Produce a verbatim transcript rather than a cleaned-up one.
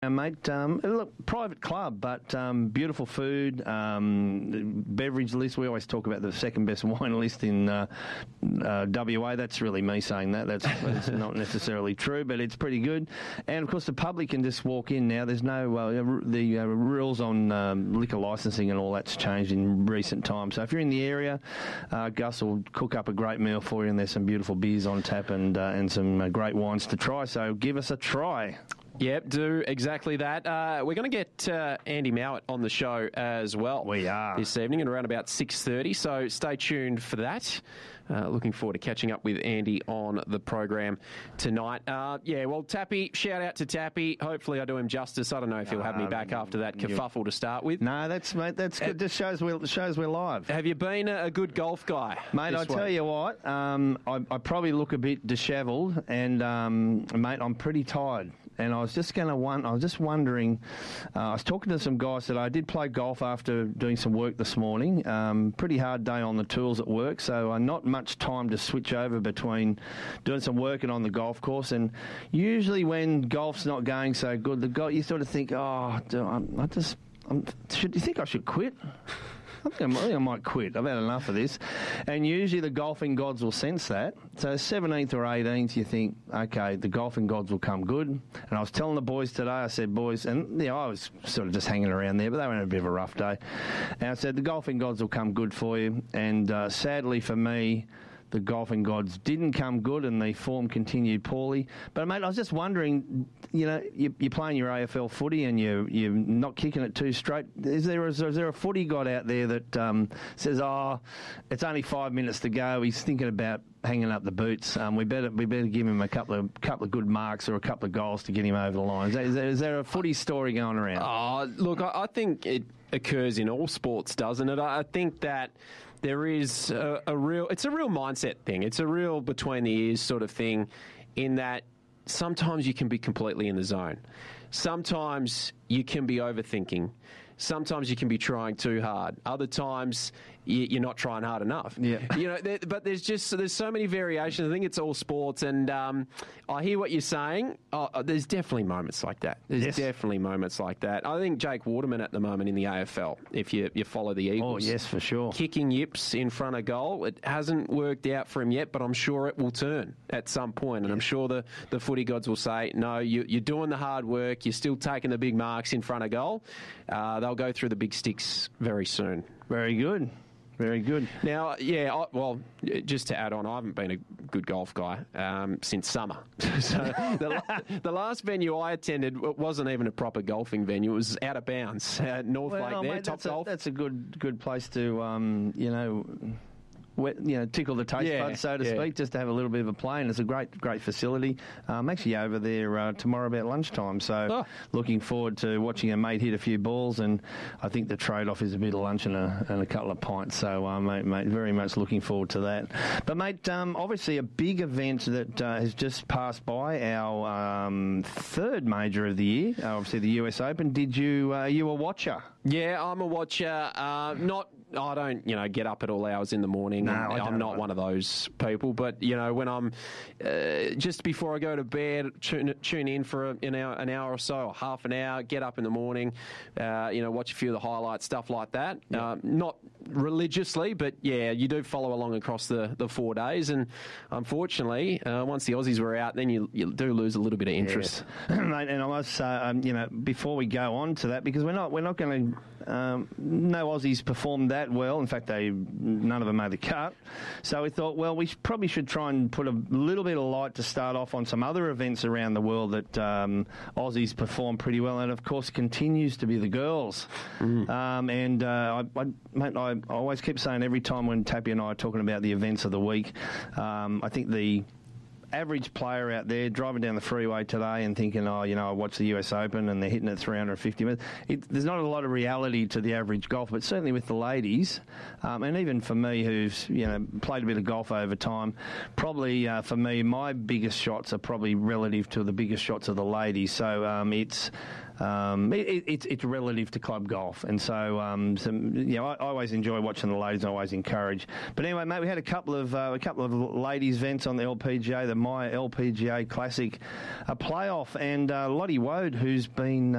Uh, mate, um, look, private club, but um, beautiful food, um, beverage list. We always talk about the second best wine list in uh, uh, W A. That's really me saying that. That's, that's not necessarily true, but it's pretty good. And of course, the public can just walk in now. There's no uh, the uh, rules on um, liquor licensing and all that's changed in recent times. So if you're in the area, uh, Gus will cook up a great meal for you, and there's some beautiful beers on tap and uh, and some uh, great wines to try. So give us a try. Yep, do exactly that. Uh, we're going to get uh, Andy Mowat on the show as well. We are. This evening at around about six thirty, so stay tuned for that. Uh, looking forward to catching up with Andy on the program tonight. Uh, yeah, well, Tappy, shout out to Tappy. Hopefully I do him justice. I don't know if he'll have me back after that kerfuffle to start with. No, that's mate, that's good. This shows we're, shows we're live. Have you been a, a good golf guy? Mate, I tell you what, um, I, I probably look a bit dishevelled, and um, mate, I'm pretty tired. And I was just going to one. I was just wondering. Uh, I was talking to some guys that I did play golf after doing some work this morning. Um, pretty hard day on the tools at work, so uh, not much time to switch over between doing some work and on the golf course. And usually, when golf's not going so good, the go- you sort of think, oh, do I, I just. I'm, should you think I should quit? I think, I might, I think I might quit. I've had enough of this. And usually the golfing gods will sense that. So seventeenth or eighteenth, you think, okay, the golfing gods will come good. And I was telling the boys today, I said, boys, and you know, I was sort of just hanging around there, but they were having a bit of a rough day. And I said, the golfing gods will come good for you. And uh, sadly for me, the golfing gods didn't come good and the form continued poorly. But, mate, I was just wondering, you know, you, you're playing your A F L footy and you, you're not kicking it too straight. Is there, is there a footy god out there that um, says, oh, it's only five minutes to go, he's thinking about hanging up the boots, um, we better we better give him a couple of couple of good marks or a couple of goals to get him over the line? Is, that, is, there, is there a footy story going around? Oh, look, I, I think it occurs in all sports, doesn't it? I, I think that there is a, a real, it's a real mindset thing. It's a real between the ears sort of thing, in that sometimes you can be completely in the zone. Sometimes you can be overthinking. Sometimes you can be trying too hard. Other times you're not trying hard enough. Yeah. You know, there, but there's just there's so many variations. I think it's all sports, and um, I hear what you're saying. Oh, there's definitely moments like that. There's yes. definitely moments like that. I think Jake Waterman at the moment in the A F L, if you you follow the Eagles, oh yes, for sure, kicking yips in front of goal. It hasn't worked out for him yet, but I'm sure it will turn at some point, and yeah. I'm sure the, the footy gods will say, no, you, you're doing the hard work. You're still taking the big marks in front of goal. Uh, they'll go through the big sticks very soon. Very good. Very good. Now, yeah, I, well, just to add on, I haven't been a good golf guy um, since summer. so the, the last venue I attended wasn't even a proper golfing venue. It was out of bounds at North well, Lake there, mate, Top that's Golf. A, that's a good good place to, um, you know... Wet, you know, tickle the taste yeah, buds, so to yeah. speak, just to have a little bit of a play. And it's a great, great facility. I'm actually over there uh, tomorrow about lunchtime, so oh. looking forward to watching a mate hit a few balls. And I think the trade-off is a bit of lunch and a, and a couple of pints. So, uh, mate, mate, very much looking forward to that. But, mate, um, obviously a big event that uh, has just passed by, our um, third major of the year, uh, obviously the U S Open. Did you, uh, you a watcher? Yeah, I'm a watcher. Uh, not, I don't, you know, get up at all hours in the morning. No, I I'm not one of those people. But, you know, when I'm uh, just before I go to bed, tune, tune in for a, an, hour, an hour or so, or half an hour, get up in the morning, uh, you know, watch a few of the highlights, stuff like that. Yeah. Uh, not religiously, but, yeah, you do follow along across the, the four days. And unfortunately, uh, once the Aussies were out, then you, you do lose a little bit of interest. Yes. Mate, and I must say, um, you know, before we go on to that, because we're not we're not going to, um, no Aussies performed that well. In fact, they none of them made the cut. So we thought, well, we probably should try and put a little bit of light to start off on some other events around the world that um, Aussies perform pretty well, and of course continues to be the girls. Mm. Um, and uh, I, I, mate, I, I always keep saying every time when Tappy and I are talking about the events of the week, um, I think the average player out there driving down the freeway today and thinking, oh, you know, I watched the U S Open and they're hitting it three hundred fifty minutes. It, there's not a lot of reality to the average golf, but certainly with the ladies, um, and even for me who's, you know, played a bit of golf over time, probably uh, for me, my biggest shots are probably relative to the biggest shots of the ladies. So um, it's um, it, it, it's it's relative to club golf, and so um, some you know I, I always enjoy watching the ladies. I always encourage. But anyway, mate, we had a couple of uh, a couple of ladies' events on the L P G A, the Maya L P G A Classic, a playoff, and uh, Lottie Wode, who's been